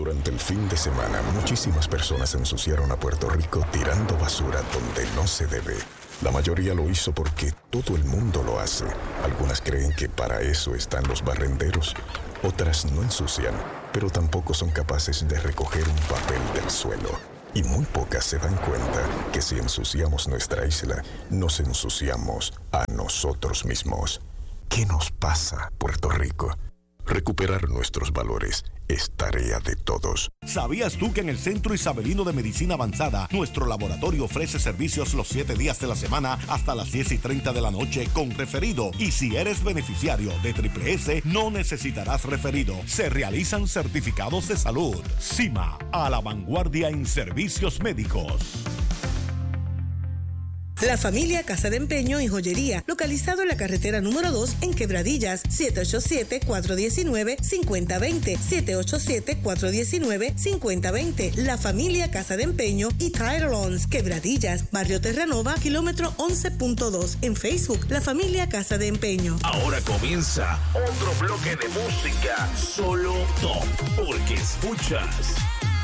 durante el fin de semana, muchísimas personas ensuciaron a Puerto Rico tirando basura donde no se debe. La mayoría lo hizo porque todo el mundo lo hace. Algunas creen que para eso están los barrenderos. Otras no ensucian, pero tampoco son capaces de recoger un papel del suelo. Y muy pocas se dan cuenta que si ensuciamos nuestra isla, nos ensuciamos a nosotros mismos. ¿Qué nos pasa, Puerto Rico? Recuperar nuestros valores es tarea de todos. ¿Sabías tú que en el Centro Isabelino de Medicina Avanzada, nuestro laboratorio ofrece servicios los 7 días de la semana hasta las 10:30 de la noche con referido? Y si eres beneficiario de Triple S, no necesitarás referido. Se realizan certificados de salud. CIMA, a la vanguardia en servicios médicos. La familia Casa de Empeño y Joyería, localizado en la carretera número 2 en Quebradillas, 787-419-5020, 787-419-5020. La familia Casa de Empeño y Tire Loans, Quebradillas, Barrio Terranova, kilómetro 11.2. En Facebook, La Familia Casa de Empeño. Ahora comienza otro bloque de música, solo top, porque escuchas